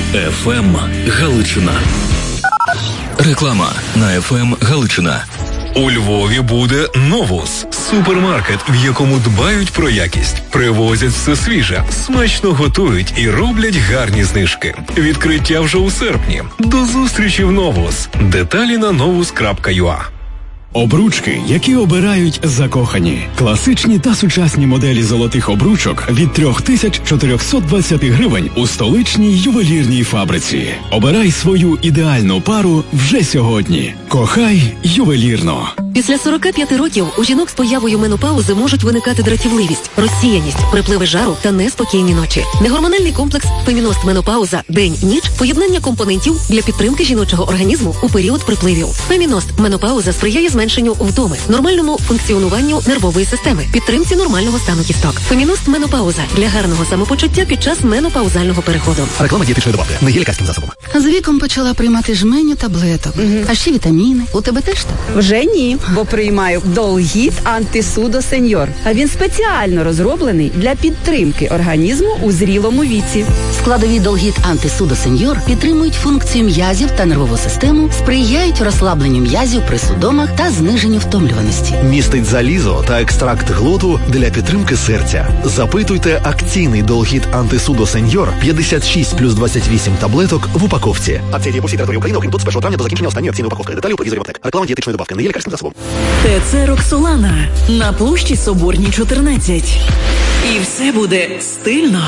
ФМ Галичина. Реклама на ФМ Галичина. У Львові буде Новус – супермаркет, в якому дбають про якість, привозять все свіже, смачно готують і роблять гарні знижки. Відкриття вже у серпні. До зустрічі в Новус. Деталі на novus.ua. Обручки, які обирають закохані. Класичні та сучасні моделі золотих обручок від 3420 гривень у столичній ювелірній фабриці. Обирай свою ідеальну пару вже сьогодні. Кохай ювелірно. Після 45 років у жінок з появою менопаузи можуть виникати дратівливість, розсіяність, припливи жару та неспокійні ночі. Негормональний комплекс «Феміност Менопауза. День-ніч» – поєднання компонентів для підтримки жіночого організму у період припливів. «Феміност Менопауза» сприяє зменшенню втоми, нормальному функціонуванню нервової системи, підтримці нормального стану кісток. «Феміност Менопауза» для гарного самопочуття під час менопаузального переходу. Реклама дієтичної добавки. Не є лікарським засобом. З віком почала приймати жменю таблеток. А ще вітаміни. У тебе теж так? Вже ні, бо приймаю Долгіт Антисудо Сеньор. А він спеціально розроблений для підтримки організму у зрілому віці. Складові Долгіт Антисудо Сеньор підтримують функцію м'язів та нервову систему, сприяють розслабленню м'язів при судомах та зниженню втомлюваності. Містить залізо та екстракт глуту для підтримки серця. Запитуйте акційний Долгіт Антисудо Сеньор 56 плюс 28 таблеток в упаковці. Акція діє по всій території України, окрім тут з 1 травня до закінчення останньої акційної упаковки. Деталі у провізорі аптек. Реклама дієтичної добавки. Не є лікарським засобом. ТЦ «Роксолана» на площі Соборній, 14. І все буде стильно.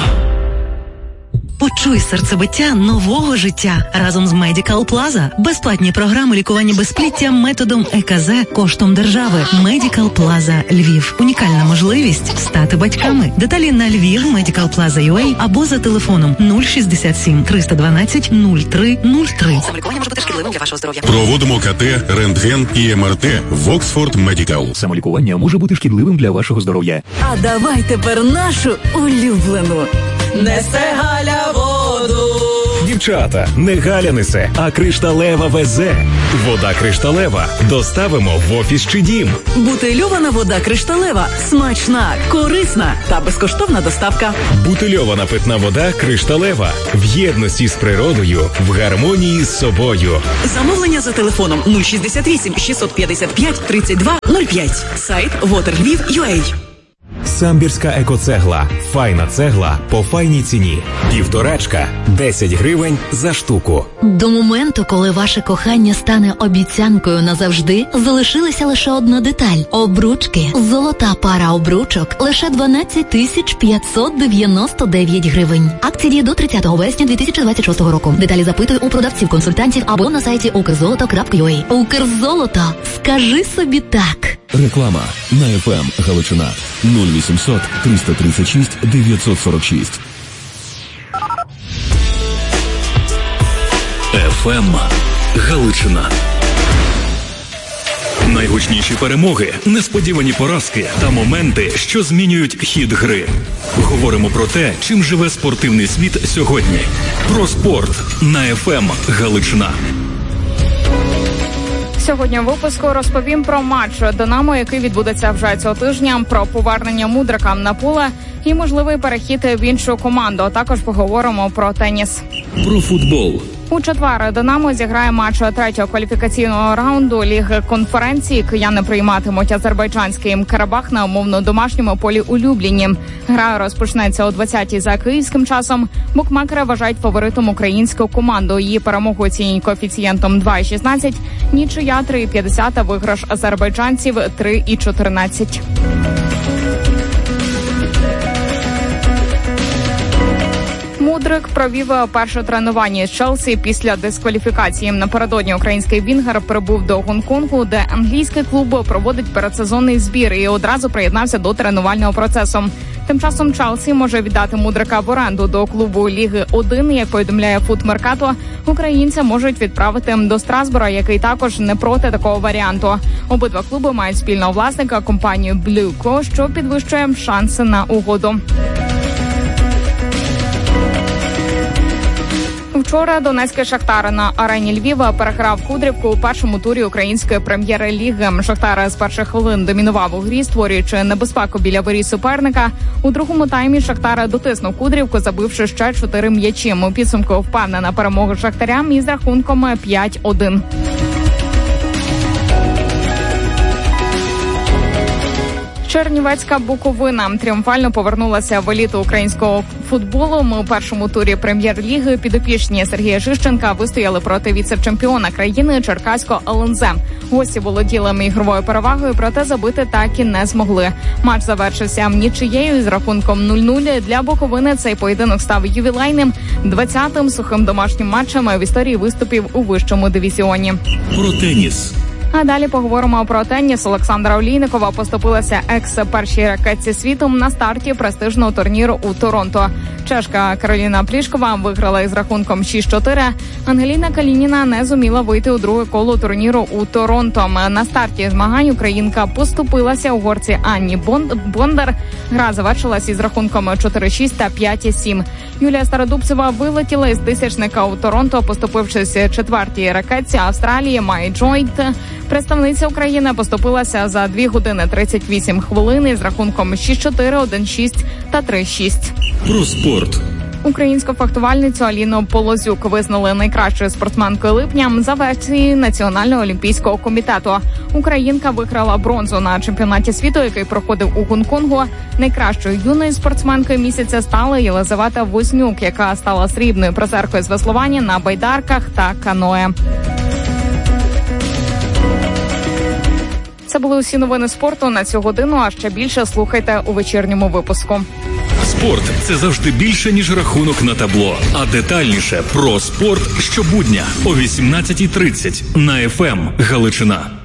Почуй серцебиття нового життя разом з Medical Plaza. Безплатні програми лікування безпліття методом ЕКЗ коштом держави. Medical Plaza Львів. Унікальна можливість стати батьками. Деталі на Львів Medical Plaza UA або за телефоном 067 312 0303. Самолікування може бути шкідливим для вашого здоров'я. Проводимо КТ, рентген і МРТ в Oxford Medical. Самолікування може бути шкідливим для вашого здоров'я. А давай тепер нашу улюблену. Несе Галя воду. Дівчата, не Галя несе, а Кришталева везе. Вода Кришталева. Доставимо в офіс чи дім. Бутильована вода Кришталева. Смачна, корисна та безкоштовна доставка. Бутильована питна вода Кришталева. В єдності з природою, в гармонії з собою. Замовлення за телефоном 068 655 32 05. Сайт waterlviv.ua. Самбірська екоцегла. Файна цегла по файній ціні. 1,5 – 10 гривень за штуку. До моменту, коли ваше кохання стане обіцянкою назавжди, залишилася лише одна деталь – обручки. Золота пара обручок – лише 12 599 гривень. Акція діє до 30 вересня 2026 року. Деталі запитуй у продавців-консультантів або на сайті ukrzoloto.ua. Укрзолото. Скажи собі так. Реклама на ФМ Галичина. 0800 336 946. ФМ Галичина. Найгучніші перемоги, несподівані поразки та моменти, що змінюють хід гри. Говоримо про те, чим живе спортивний світ сьогодні. Про спорт на ФМ Галичина. Сьогодні в випуску розповім про матч «Динамо», який відбудеться вже цього тижня, про повернення Мудрика на поле і можливий перехід в іншу команду. Також поговоримо про теніс. Про футбол. У четвер «Динамо» зіграє матч третього кваліфікаційного раунду Ліги конференції. Кияни прийматимуть азербайджанський Карабах на умовно домашньому полі у Любліні. Гра розпочнеться о 20-й за київським часом. Букмекери вважають фаворитом українську команду. Її перемогу оцінюють коефіцієнтом 2,16, нічия 3,50, а виграш азербайджанців 3,14. Мудрик провів перше тренування з Челсі після дискваліфікації. Напередодні український вінгер прибув до Гонконгу, де англійський клуб проводить передсезонний збір і одразу приєднався до тренувального процесу. Тим часом Челсі може віддати Мудрика в оренду до клубу Ліги 1. Як повідомляє Футмеркато, українця можуть відправити до Страсбура, який також не проти такого варіанту. Обидва клуби мають спільного власника – компанію Блюко, що підвищує шанси на угоду. Вчора донецький «Шахтар» на арені Львова переграв Кудрівку у першому турі української прем'єр-ліги. «Шахтар» з перших хвилин домінував у грі, створюючи небезпеку біля воріт суперника. У другому таймі «Шахтар» дотиснув Кудрівку, забивши ще 4 м'ячі. У підсумку впевнена перемога «Шахтаря» із рахунком 5-1. Чернівецька Буковина тріумфально повернулася в еліту українського футболу. У першому турі прем'єр-ліги підопічні Сергія Жищенка вистояли проти віце-чемпіона країни Черкаського ЛНЗ. Гості володіли ігровою перевагою, проте забити так і не змогли. Матч завершився нічиєю з рахунком 0-0. Для Буковини цей поєдинок став ювілейним 20-м сухим домашнім матчем в історії виступів у вищому дивізіоні. Про теніс. А далі поговоримо про теніс. Олександра Олійникова поступилася екс-першій ракетці світу на старті престижного турніру у Торонто. Чешка Кароліна Плішкова виграла із рахунком 6-4. Ангеліна Калініна не зуміла вийти у друге коло турніру у Торонто. На старті змагань українка поступилася угорці Анні Бондар. Гра завершилась із рахунком 4-6 та 5-7. Юлія Стародубцева вилетіла із тисячника у Торонто, поступившись четвертій ракетці Австралії Майі Джойнт. Представниця України поступилася за 2 години 38 хвилин із рахунком 6-4, 1-6 та 3-6. Про спорт. Українську фехтувальницю Аліну Полозюк визнали найкращою спортсменкою липня за версією Національного олімпійського комітету. Українка виграла бронзу на чемпіонаті світу, який проходив у Гонконгу. Найкращою юною спортсменкою місяця стала Єлизавета Вознюк, яка стала срібною призеркою з веслування на байдарках та каное. Це були усі новини спорту на цю годину, а ще більше слухайте у вечірньому випуску. Спорт – це завжди більше, ніж рахунок на табло. А детальніше про спорт щобудня о 18:30 на FM Галичина.